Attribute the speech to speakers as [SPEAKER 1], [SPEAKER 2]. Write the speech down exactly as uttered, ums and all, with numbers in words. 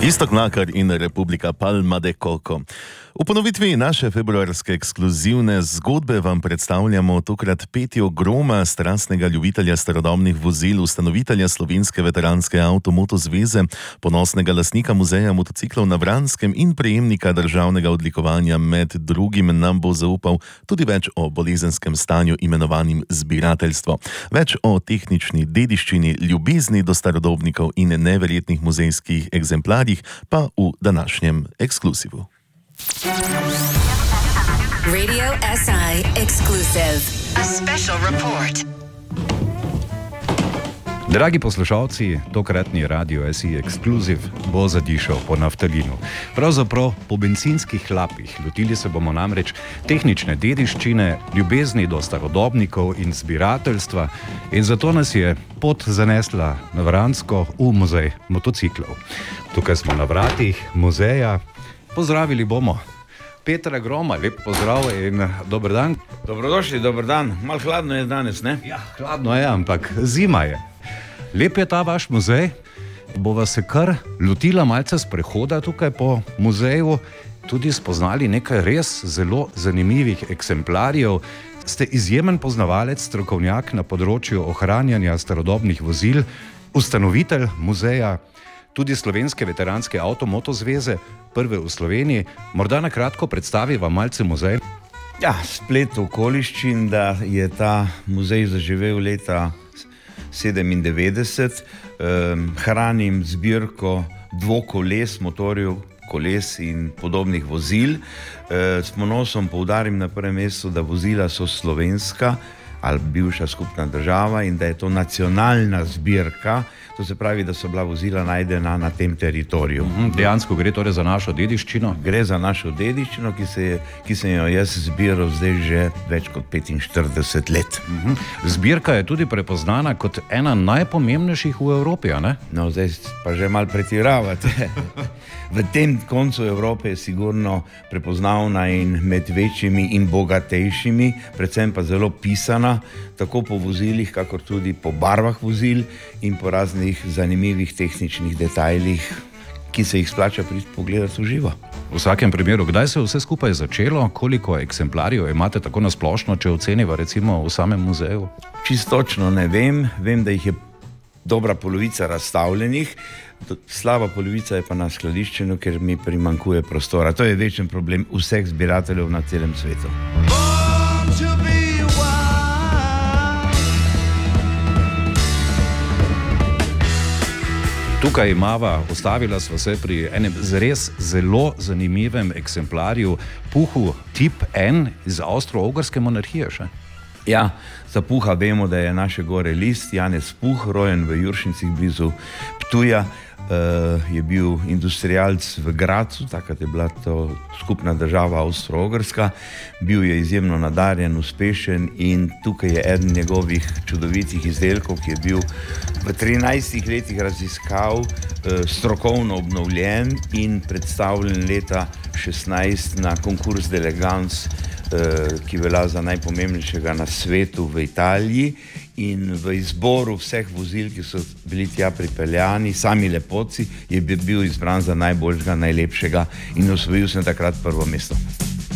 [SPEAKER 1] Iztok Mlakar in Republika Palma de Coco. V ponovitvi naše februarske ekskluzivne zgodbe vam predstavljamo tokrat Petjo Groma, strastnega ljubitelja starodobnih vozil, ustanovitelja Slovenske veteranske avtomoto zveze, ponosnega lastnika muzeja motociklov na Vranskem in prejemnika državnega odlikovanja. Med drugim nam bo zaupal tudi več o bolezenskem stanju imenovanim zbirateljstvo. Več o tehnični dediščini, ljubezni do starodobnikov in neverjetnih muzejskih egzemplarjih pa v današnjem ekskluzivu.
[SPEAKER 2] Radio S I Exclusive. A special report.
[SPEAKER 3] Dragi poslušalci, tokratni Radio S I Exclusive bo zadišal po naftalinu. Pravzaprav po bencinskih hlapih. Lotili se bomo namreč tehnične dediščine, ljubezni do starodobnikov in zbirateljstva, in zato nas je pot zanesla na Vransko v muzej motociklov. Tukaj smo na vratih muzeja. Pozdravili bomo Petra Groma, lep pozdrav in dober dan.
[SPEAKER 4] Dobrodošli, dober dan. Malo hladno je danes, ne?
[SPEAKER 3] Ja, hladno je, ampak zima je. Lep je ta vaš muzej. Bova se kar lotila malce sprehoda tukaj po muzeju, tudi spoznali nekaj res zelo zanimivih eksemplarjev. Ste izjemen poznavalec, strokovnjak na področju ohranjanja starodobnih vozil, ustanovitelj muzeja, tudi Slovenske veteranske avtomoto zveze, prve v Sloveniji. Morda na kratko predstaviva malce muzej.
[SPEAKER 4] Ja, splet okoliščin, da je ta muzej zaživel leta sedemindevetdeset. Um, hranim zbirko dvokoles, motorjev, koles in podobnih vozil. Uh, s ponosom poudarim na prvem mestu, da vozila so slovenska ali bivša skupna država in da je to nacionalna zbirka. To se pravi, da so bila vozila najdena na tem teritoriju.
[SPEAKER 3] Uhum, dejansko gre torej za našo dediščino?
[SPEAKER 4] Gre za našo dediščino, ki, se je, ki sem jo jaz zbiral zdaj že več kot petinštirideset let.
[SPEAKER 3] Uhum. Zbirka je tudi prepoznana kot ena najpomembnejših v Evropi, a ne?
[SPEAKER 4] No, zdaj pa že malo pretiravate. V tem koncu Evrope je sigurno prepoznavna in med večjimi in bogatejšimi, predvsem pa zelo pisana, tako po vozilih, kakor tudi po barvah vozil in po raznih zanimivih tehničnih detajlih, ki se jih splača priti pogledati v živo.
[SPEAKER 3] V vsakem primeru, kdaj se je vse skupaj začelo? Koliko eksemplarjev imate tako na splošno, če oceniva recimo v samem muzeju?
[SPEAKER 4] Čistočno ne vem, vem, da jih je dobra polovica razstavljenih, slaba polovica je pa na skladiščenju, ker mi primanjkuje prostora. To je večen problem vseh zbirateljev na celem svetu.
[SPEAKER 3] Tukaj imava, ustavila sva se pri enem res zelo zanimivem eksemplarju, puhu tip N iz Avstro-Ogrske monarhije še.
[SPEAKER 4] Ja, za Puha vemo, da je naše gore list. Janez Puh, rojen v Juršincih blizu Ptuja, uh, je bil industrialc v Gracu, takrat je bila to skupna država Avstro-Ogrska. Bil je izjemno nadarjen, uspešen in tukaj je eden njegovih čudovitih izdelkov, ki je bil v trinajstih letih raziskav, uh, strokovno obnovljen in predstavljen leta šestnajst na konkurs d'Elegance, ki velja za najpomembnejšega na svetu v Italiji, in v izboru vseh vozil, ki so bili tja pripeljani, sami lepotci, je bil izbran za najboljšega, najlepšega in osvojil sem takrat prvo mesto.